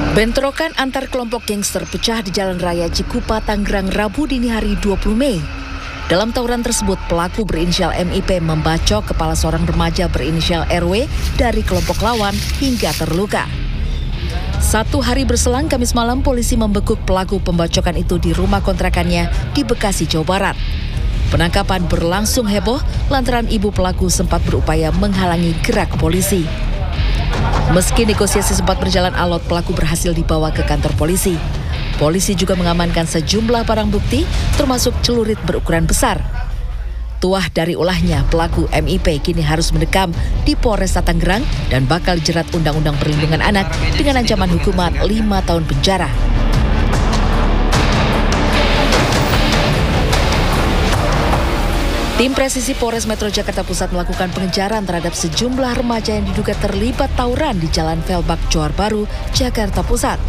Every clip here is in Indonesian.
Bentrokan antar kelompok gangster pecah di Jalan Raya Cikupa, Tangerang, Rabu dini hari 20 Mei. Dalam tawuran tersebut, pelaku berinisial MIP membacok kepala seorang remaja berinisial RW dari kelompok lawan hingga terluka. 1 hari berselang, Kamis malam, polisi membekuk pelaku pembacokan itu di rumah kontrakannya di Bekasi, Jawa Barat. Penangkapan berlangsung heboh lantaran ibu pelaku sempat berupaya menghalangi gerak polisi. Meski negosiasi sempat berjalan alot, pelaku berhasil dibawa ke kantor polisi. Polisi juga mengamankan sejumlah barang bukti, termasuk celurit berukuran besar. Tuah dari ulahnya, pelaku MIP kini harus mendekam di Polresta Tangerang dan bakal dijerat Undang-Undang Perlindungan Anak dengan ancaman hukuman 5 tahun penjara. Tim presisi Polres Metro Jakarta Pusat melakukan pengejaran terhadap sejumlah remaja yang diduga terlibat tawuran di Jalan Velbak, Johar Baru, Jakarta Pusat.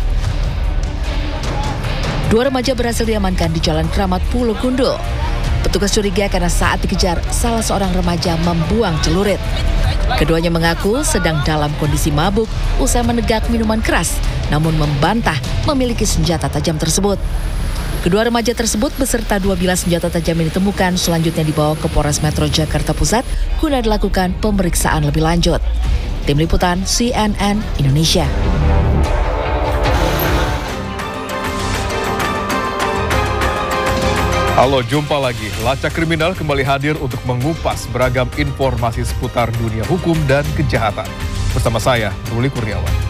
2 remaja berhasil diamankan di Jalan Keramat, Pulau Gundul. Petugas curiga karena saat dikejar, salah seorang remaja membuang celurit. Keduanya mengaku sedang dalam kondisi mabuk usai menegak minuman keras, namun membantah memiliki senjata tajam tersebut. Kedua remaja tersebut beserta 2 bilah senjata tajam yang ditemukan selanjutnya dibawa ke Polres Metro Jakarta Pusat guna dilakukan pemeriksaan lebih lanjut. Tim Liputan CNN Indonesia. Halo, jumpa lagi. Lacak Kriminal kembali hadir untuk mengupas beragam informasi seputar dunia hukum dan kejahatan. Bersama saya, Ruli Kurniawan.